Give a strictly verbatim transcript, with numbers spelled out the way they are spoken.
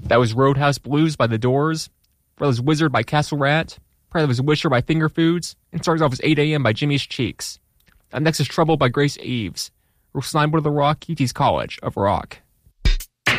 That was Roadhouse Blues by The Doors. That was Wizard by Castle Rat. Prior that was Wisher by Finger Foods. And starts off as eight a.m. by Jimmy's Cheeks. Up next is Trouble by Grace Eves. We're Slime Boy of the Rock, U T's College of Rock.